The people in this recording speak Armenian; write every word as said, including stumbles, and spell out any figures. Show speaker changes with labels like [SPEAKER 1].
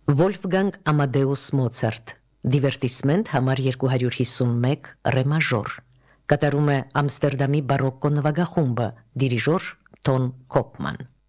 [SPEAKER 1] Վոլֆգանգ Ամադեուս Մոցարտ, դիվերտիսմենտ համար երկու հարյուր հիսունմեկ ռե մաժոր, կատարում է Ամստերդամի բարոկկո նվագախումբը, դիրիժոր Թոն Քոփման։